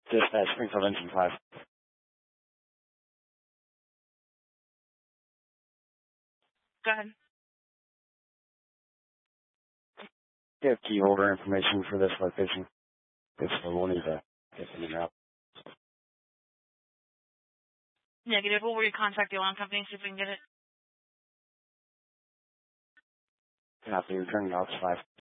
Dispatch, Springfield Engine 5. Go ahead. Do you have key holder information for this location? If so, we'll need to get in and out. Negative. We'll recontact the alarm company and see if we can get it. Copy, returning to Office 5.